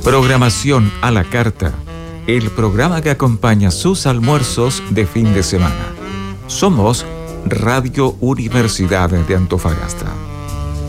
Programación a la carta, el programa que acompaña sus almuerzos de fin de semana. Somos Radio Universidad de Antofagasta.